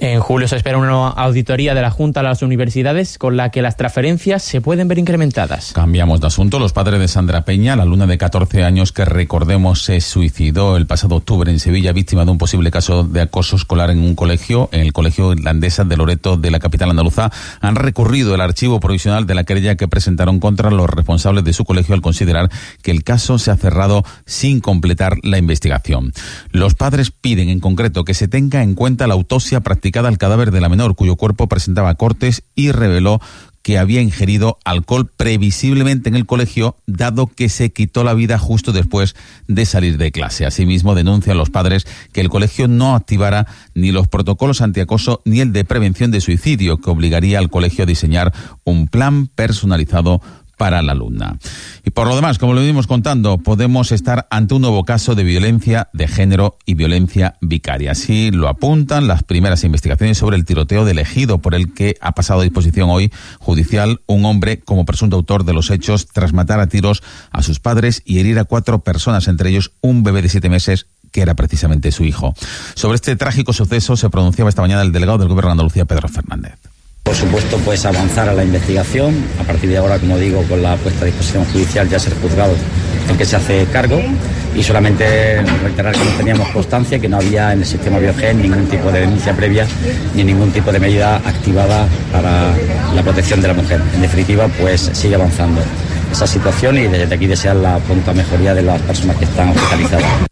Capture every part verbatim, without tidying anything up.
En julio se espera una auditoría de la Junta a las universidades con la que las transferencias se pueden ver incrementadas. Cambiamos de asunto. Los padres de Sandra Peña, la alumna de catorce años que, recordemos, se suicidó el pasado octubre en Sevilla, víctima de un posible caso de acoso escolar en un colegio, en el Colegio Irlandesa de Loreto de la capital andaluza, han recurrido el archivo provisional de la querella que presentaron contra los responsables de su colegio al considerar que el caso se ha cerrado sin completar la investigación. Los padres piden en concreto que se tenga en cuenta la autopsia practicada al cadáver de la menor, cuyo cuerpo presentaba cortes y reveló que había ingerido alcohol previsiblemente en el colegio, dado que se quitó la vida justo después de salir de clase. Asimismo, denuncian los padres que el colegio no activara ni los protocolos antiacoso ni el de prevención de suicidio, que obligaría al colegio a diseñar un plan personalizado para la alumna. Y por lo demás, como lo venimos contando, podemos estar ante un nuevo caso de violencia de género y violencia vicaria. Así lo apuntan las primeras investigaciones sobre el tiroteo del Ejido, por el que ha pasado a disposición hoy judicial un hombre como presunto autor de los hechos tras matar a tiros a sus padres y herir a cuatro personas, entre ellos un bebé de siete meses que era precisamente su hijo. Sobre este trágico suceso se pronunciaba esta mañana el delegado del Gobierno de Andalucía, Pedro Fernández. Por supuesto, pues avanzar a la investigación. A partir de ahora, como digo, con la puesta a disposición judicial ya ser juzgado el que se hace cargo, y solamente reiterar que no teníamos constancia, que no había en el sistema Biogen ningún tipo de denuncia previa ni ningún tipo de medida activada para la protección de la mujer. En definitiva, pues sigue avanzando esa situación y desde aquí desear la pronta mejoría de las personas que están hospitalizadas.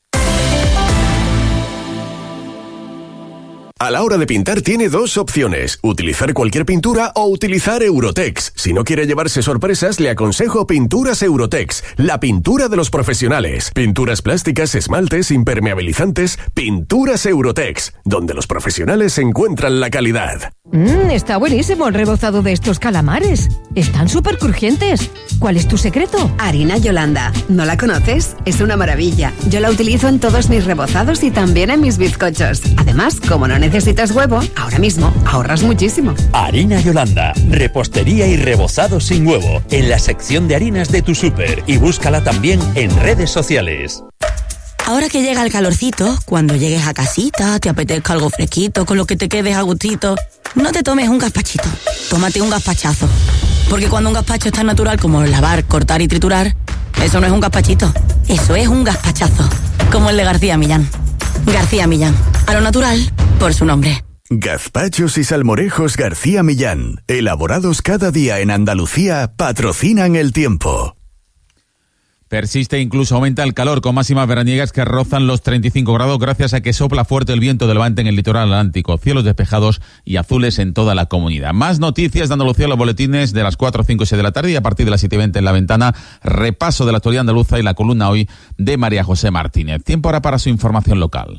A la hora de pintar tiene dos opciones, utilizar cualquier pintura o utilizar Eurotex. Si no quiere llevarse sorpresas, le aconsejo Pinturas Eurotex, la pintura de los profesionales. Pinturas plásticas, esmaltes, impermeabilizantes, Pinturas Eurotex, donde los profesionales encuentran la calidad. Mmm, está buenísimo el rebozado de estos calamares. Están súper crujientes. ¿Cuál es tu secreto? Harina Yolanda. ¿No la conoces? Es una maravilla. Yo la utilizo en todos mis rebozados y también en mis bizcochos. Además, como no necesitas huevo, ahora mismo ahorras muchísimo. Harina Yolanda. Repostería y rebozado sin huevo. En la sección de harinas de tu súper. Y búscala también en redes sociales. Ahora que llega el calorcito, cuando llegues a casita, te apetezca algo fresquito, con lo que te quedes a gustito, no te tomes un gazpachito, tómate un gazpachazo. Porque cuando un gazpacho es tan natural como lavar, cortar y triturar, eso no es un gazpachito, eso es un gazpachazo, como el de García Millán. García Millán, a lo natural, por su nombre. Gazpachos y salmorejos García Millán, elaborados cada día en Andalucía, patrocinan el tiempo. Persiste e incluso aumenta el calor, con máximas veraniegas que rozan los treinta y cinco grados gracias a que sopla fuerte el viento de levante en el litoral atlántico. Cielos despejados y azules en toda la comunidad. Más noticias de Andalucía, los boletines de las cuatro, cinco y seis de la tarde, y a partir de las siete y veinte en La Ventana, repaso de la actualidad andaluza y la columna hoy de María José Martínez. Tiempo ahora para su información local.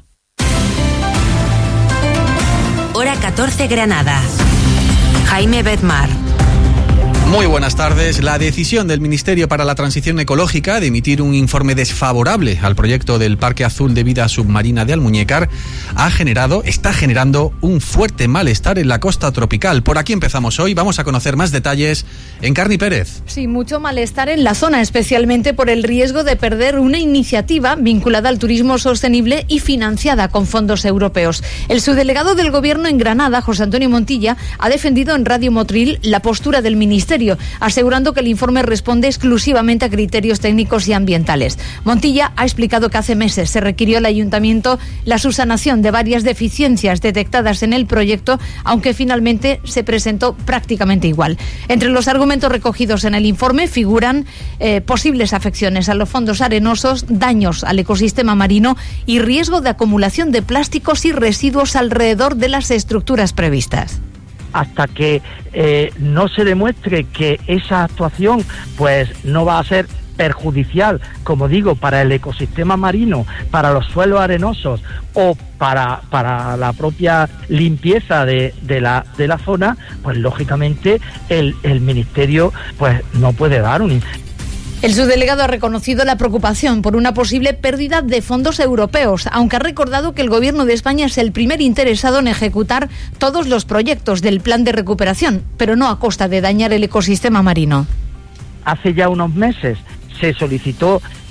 Hora catorce, Granada. Jaime Bedmar. Muy buenas tardes. La decisión del Ministerio para la Transición Ecológica de emitir un informe desfavorable al proyecto del Parque Azul de Vida Submarina de Almuñécar ha generado, está generando un fuerte malestar en la costa tropical. Por aquí empezamos hoy. Vamos a conocer más detalles en Carni Pérez. Sí, mucho malestar en la zona, especialmente por el riesgo de perder una iniciativa vinculada al turismo sostenible y financiada con fondos europeos. El subdelegado del Gobierno en Granada, José Antonio Montilla, ha defendido en Radio Motril la postura del Ministerio, asegurando que el informe responde exclusivamente a criterios técnicos y ambientales. Montilla ha explicado que hace meses se requirió al Ayuntamiento la subsanación de varias deficiencias detectadas en el proyecto, aunque finalmente se presentó prácticamente igual. Entre los argumentos recogidos en el informe figuran eh, posibles afecciones a los fondos arenosos, daños al ecosistema marino y riesgo de acumulación de plásticos y residuos alrededor de las estructuras previstas. Hasta que eh, no se demuestre que esa actuación pues no va a ser perjudicial, como digo, para el ecosistema marino, para los suelos arenosos o para, para la propia limpieza de, de, la, de la zona, pues lógicamente el, el Ministerio pues no puede dar un... El subdelegado ha reconocido la preocupación por una posible pérdida de fondos europeos, aunque ha recordado que el Gobierno de España es el primer interesado en ejecutar todos los proyectos del plan de recuperación, pero no a costa de dañar el ecosistema marino. Hace ya unos meses se solicitó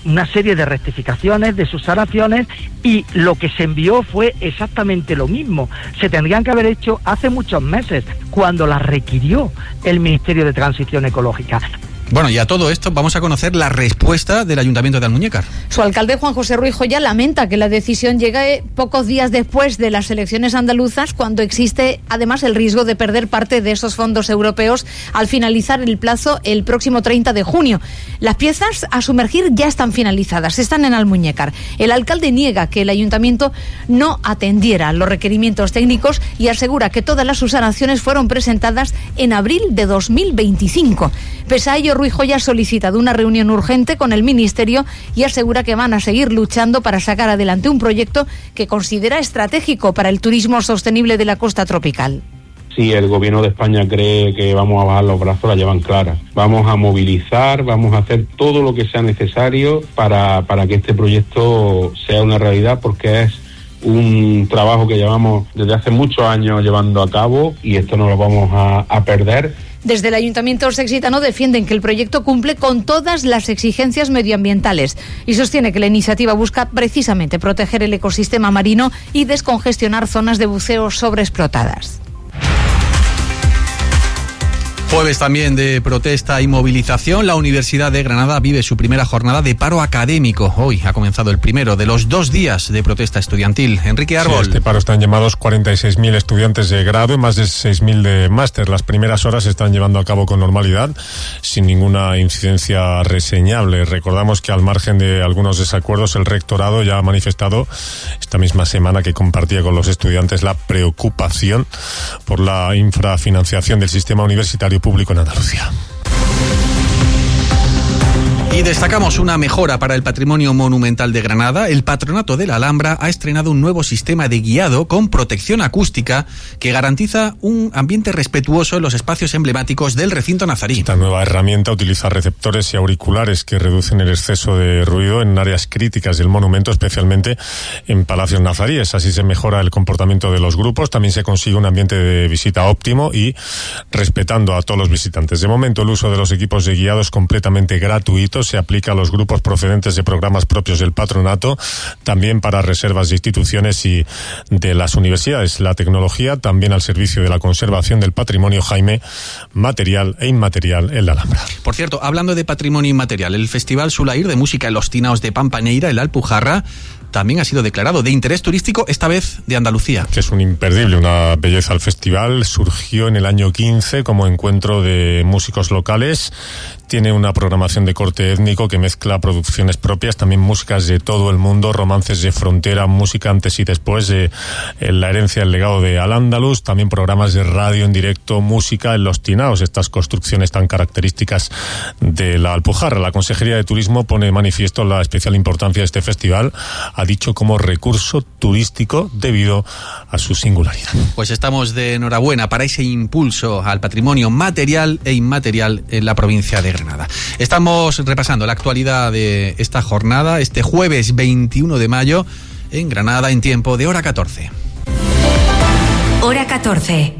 una serie de rectificaciones, de subsanaciones, y lo que se envió fue exactamente lo mismo. Se tendrían que haber hecho hace muchos meses, cuando las requirió el Ministerio de Transición Ecológica. Bueno, y a todo esto vamos a conocer la respuesta del Ayuntamiento de Almuñécar. Su alcalde, Juan José Ruiz Joya, lamenta que la decisión llegue pocos días después de las elecciones andaluzas, cuando existe además el riesgo de perder parte de esos fondos europeos al finalizar el plazo el próximo treinta de junio. Las piezas a sumergir ya están finalizadas, están en Almuñécar. El alcalde niega que el Ayuntamiento no atendiera los requerimientos técnicos y asegura que todas las subsanaciones fueron presentadas en abril de dos mil veinticinco. Pese a ello, Ruiz Joya ha solicitado una reunión urgente con el Ministerio y asegura que van a seguir luchando para sacar adelante un proyecto que considera estratégico para el turismo sostenible de la costa tropical. Si el gobierno de España cree que vamos a bajar los brazos, la llevan clara. Vamos a movilizar, vamos a hacer todo lo que sea necesario para, para que este proyecto sea una realidad, porque es un trabajo que llevamos desde hace muchos años llevando a cabo y esto no lo vamos a, a perder. Desde el Ayuntamiento sexitano defienden que el proyecto cumple con todas las exigencias medioambientales y sostiene que la iniciativa busca precisamente proteger el ecosistema marino y descongestionar zonas de buceo sobreexplotadas. Jueves también de protesta y movilización. La Universidad de Granada vive su primera jornada de paro académico. Hoy ha comenzado el primero de los dos días de protesta estudiantil. Enrique Árbol. Sí, este paro están llamados cuarenta y seis mil estudiantes de grado y más de seis mil de máster. Las primeras horas se están llevando a cabo con normalidad, sin ninguna incidencia reseñable. Recordamos que al margen de algunos desacuerdos, el rectorado ya ha manifestado esta misma semana que compartía con los estudiantes la preocupación por la infrafinanciación del sistema universitario público en Andalucía. Y destacamos una mejora para el patrimonio monumental de Granada. El Patronato de la Alhambra ha estrenado un nuevo sistema de guiado con protección acústica que garantiza un ambiente respetuoso en los espacios emblemáticos del recinto nazarí. Esta nueva herramienta utiliza receptores y auriculares que reducen el exceso de ruido en áreas críticas del monumento, especialmente en palacios nazaríes. Así se mejora el comportamiento de los grupos, también se consigue un ambiente de visita óptimo y respetando a todos los visitantes. De momento, el uso de los equipos de guiado es completamente gratuito. Se aplica a los grupos procedentes de programas propios del patronato, también para reservas de instituciones y de las universidades. La tecnología también al servicio de la conservación del patrimonio, Jaime, material e inmaterial en la Alhambra. Por cierto, hablando de patrimonio inmaterial, el Festival Sulair de Música en los Tinaos de Pampaneira, en la Alpujarra, también ha sido declarado de interés turístico, esta vez de Andalucía. Que es un imperdible, una belleza. El festival surgió en el año quince como encuentro de músicos locales. Tiene una programación de corte étnico que mezcla producciones propias, también músicas de todo el mundo, romances de frontera, música antes y después de eh, la herencia, el legado de Al-Ándalus, también programas de radio en directo, música en los tinaos, estas construcciones tan características de la Alpujarra. La Consejería de Turismo pone de manifiesto la especial importancia de este festival, ha dicho como recurso turístico debido a su singularidad. Pues estamos de enhorabuena para ese impulso al patrimonio material e inmaterial en la provincia de Granada. Estamos repasando la actualidad de esta jornada, este jueves veintiuno de mayo, en Granada, en tiempo de hora catorce. Hora catorce.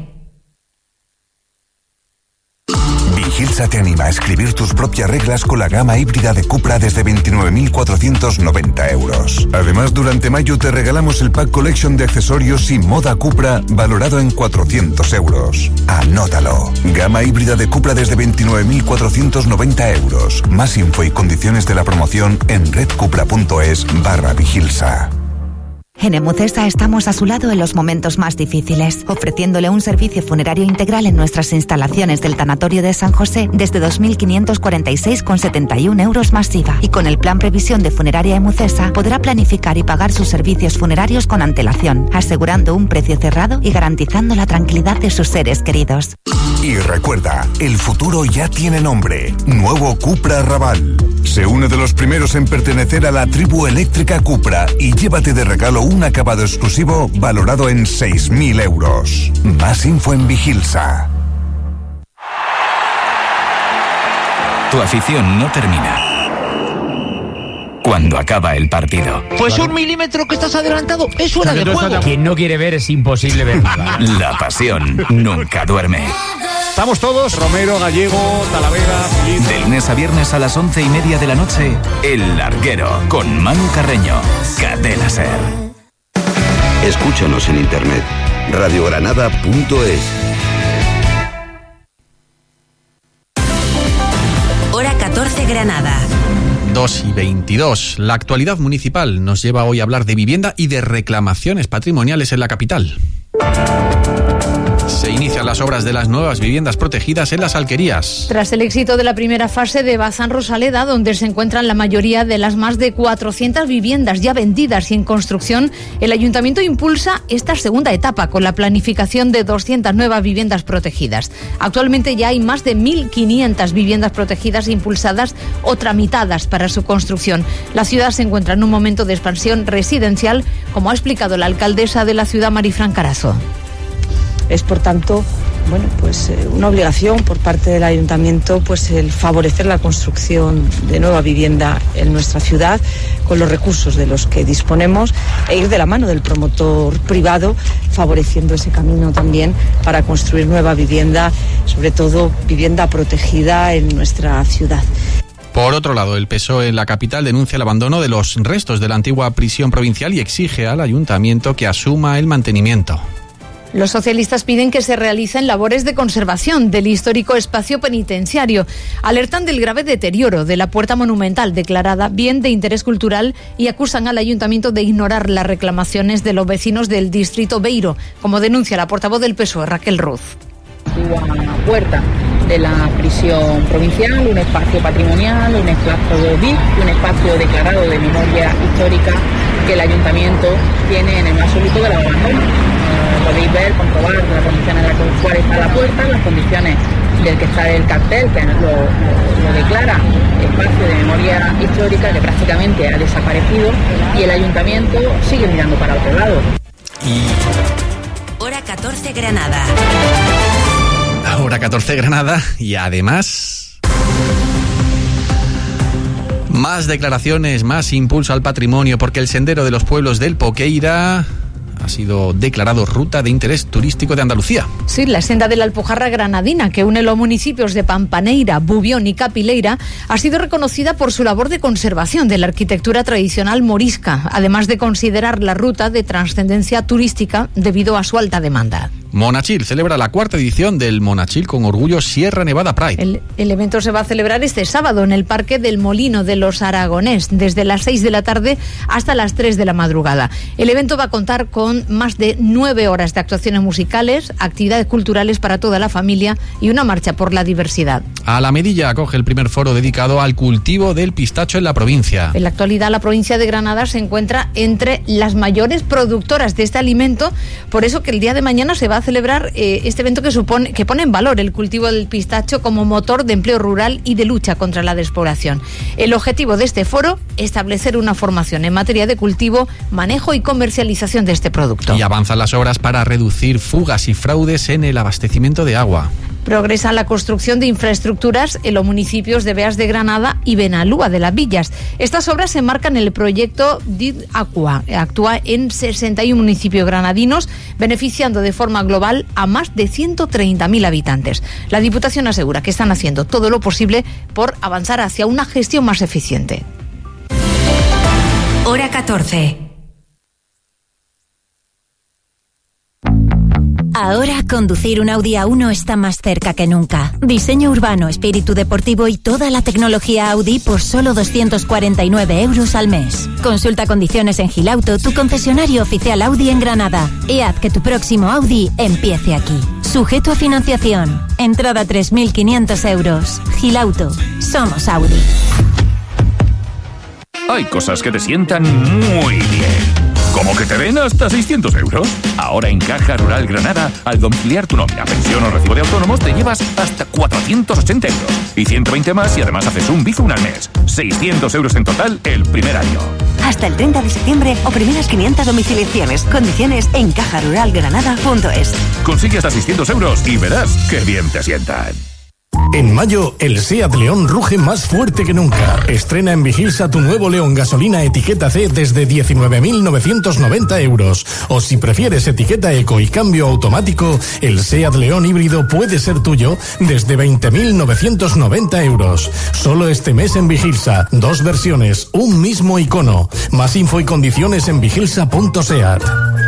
Vigilsa te anima a escribir tus propias reglas con la gama híbrida de Cupra desde veintinueve mil cuatrocientos noventa euros. Además, durante mayo te regalamos el Pack Collection de accesorios y moda Cupra valorado en cuatrocientos euros. Anótalo. Gama híbrida de Cupra desde veintinueve mil cuatrocientos noventa euros. Más info y condiciones de la promoción en redcupra.es barra Vigilsa. En Emucesa estamos a su lado en los momentos más difíciles, ofreciéndole un servicio funerario integral en nuestras instalaciones del Tanatorio de San José desde dos mil quinientos cuarenta y seis con setenta y un euros más I V A. Y con el plan Previsión de Funeraria Emucesa podrá planificar y pagar sus servicios funerarios con antelación, asegurando un precio cerrado y garantizando la tranquilidad de sus seres queridos. Y recuerda, el futuro ya tiene nombre. Nuevo Cupra Raval. Sé uno de los primeros en pertenecer a la tribu eléctrica Cupra y llévate de regalo un acabado exclusivo valorado en seis mil euros. Más info en Vigilsa. Tu afición no termina cuando acaba el partido. Pues un milímetro que estás adelantado es fuera de juego. Quien no quiere ver es imposible ver. La pasión nunca duerme. ¿Estamos todos? Romero, Gallego, Talavera, Feliz. De lunes a viernes a las once y media de la noche, El Larguero, con Manu Carreño. Cadena Ser. Escúchanos en internet, radiogranada punto es. Hora catorce, Granada. dos y veintidós. La actualidad municipal nos lleva hoy a hablar de vivienda y de reclamaciones patrimoniales en la capital. Se inician las obras de las nuevas viviendas protegidas en las Alquerías. Tras el éxito de la primera fase de Bazán Rosaleda, donde se encuentran la mayoría de las más de cuatrocientas viviendas ya vendidas y en construcción, el Ayuntamiento impulsa esta segunda etapa con la planificación de doscientas nuevas viviendas protegidas. Actualmente ya hay más de mil quinientas viviendas protegidas impulsadas o tramitadas para su construcción. La ciudad se encuentra en un momento de expansión residencial, como ha explicado la alcaldesa de la ciudad, Marifran Carazo. Es, por tanto, bueno, pues eh, una obligación por parte del Ayuntamiento, pues el favorecer la construcción de nueva vivienda en nuestra ciudad con los recursos de los que disponemos e ir de la mano del promotor privado, favoreciendo ese camino también para construir nueva vivienda, sobre todo vivienda protegida en nuestra ciudad. Por otro lado, el P S O E en la capital denuncia el abandono de los restos de la antigua prisión provincial y exige al Ayuntamiento que asuma el mantenimiento. Los socialistas piden que se realicen labores de conservación del histórico espacio penitenciario. Alertan del grave deterioro de la puerta monumental, declarada bien de interés cultural, y acusan al ayuntamiento de ignorar las reclamaciones de los vecinos del distrito Beiro, como denuncia la portavoz del P S O E, Raquel Ruz. La puerta de la prisión provincial, un espacio patrimonial, un espacio de B I C, un espacio declarado de memoria histórica que el ayuntamiento tiene en el más absoluto del abandono. Eh, podéis ver, comprobar las condiciones en las cuales está la puerta, las condiciones del que está el cartel que lo, lo, lo declara espacio de memoria histórica, que prácticamente ha desaparecido, y el ayuntamiento sigue mirando para otro lado. Hora catorce, Granada. Hora catorce, Granada, y además más declaraciones, más impulso al patrimonio, porque el Sendero de los Pueblos del Poqueira ha sido declarado Ruta de Interés Turístico de Andalucía. Sí, la senda de la Alpujarra granadina, que une los municipios de Pampaneira, Bubión y Capileira, ha sido reconocida por su labor de conservación de la arquitectura tradicional morisca, además de considerar la ruta de trascendencia turística debido a su alta demanda. Monachil celebra la cuarta edición del Monachil con Orgullo Sierra Nevada Pride. El, el evento se va a celebrar este sábado en el Parque del Molino de los Aragonés, desde las seis de la tarde hasta las tres de la madrugada. El evento va a contar con más de nueve horas de actuaciones musicales, actividades culturales para toda la familia y una marcha por la diversidad. A la Medilla acoge el primer foro dedicado al cultivo del pistacho en la provincia. En la actualidad, la provincia de Granada se encuentra entre las mayores productoras de este alimento, por eso que el día de mañana se va a celebrar eh, este evento que supone que pone en valor el cultivo del pistacho como motor de empleo rural y de lucha contra la despoblación. El objetivo de este foro, establecer una formación en materia de cultivo, manejo y comercialización de este producto. Y avanzan las obras para reducir fugas y fraudes en el abastecimiento de agua. Progresa la construcción de infraestructuras en los municipios de Beas de Granada y Benalúa de las Villas. Estas obras se enmarcan en el proyecto D I D Aqua. Actúa en sesenta y uno municipios granadinos, beneficiando de forma global a más de ciento treinta mil habitantes. La Diputación asegura que están haciendo todo lo posible por avanzar hacia una gestión más eficiente. Hora catorce. Ahora conducir un Audi A uno está más cerca que nunca. Diseño urbano, espíritu deportivo y toda la tecnología Audi por solo doscientos cuarenta y nueve euros al mes. Consulta condiciones en Gilauto, tu concesionario oficial Audi en Granada, y haz que tu próximo Audi empiece aquí. Sujeto a financiación. Entrada tres mil quinientos euros. Gilauto. Somos Audi. Hay cosas que te sientan muy bien. ¿Cómo que te den hasta seiscientos euros? Ahora en Caja Rural Granada, al domiciliar tu nómina, pensión o recibo de autónomos, te llevas hasta cuatrocientos ochenta euros. Y ciento veinte más y además haces un Bizum al mes. seiscientos euros en total el primer año. Hasta el treinta de septiembre o primeras quinientas domiciliaciones. Condiciones en caja rural granada punto es. Consigue hasta seiscientos euros y verás qué bien te sientan. En mayo, el SEAT León ruge más fuerte que nunca. Estrena en Vigilsa tu nuevo León gasolina etiqueta C desde diecinueve mil novecientos noventa euros. O si prefieres etiqueta Eco y cambio automático, el SEAT León híbrido puede ser tuyo desde veinte mil novecientos noventa euros. Solo este mes en Vigilsa. Dos versiones, un mismo icono. Más info y condiciones en vigilsa punto seat.